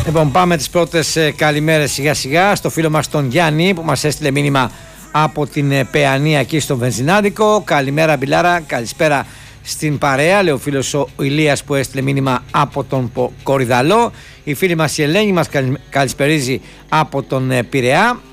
Λοιπόν, πάμε τις πρώτες καλημέρες σιγά σιγά στο φίλο μας τον Γιάννη που μας έστειλε μήνυμα από την Παιανία εκεί στο Βενζινάδικο. Καλημέρα Μπιλάρα, καλησπέρα στην παρέα, λέει ο φίλος ο Ηλίας που έστειλε μήνυμα από τον Κορυδαλό. Η φίλη μας η Ελένη μας καλησπερίζει από τον Πειραιά.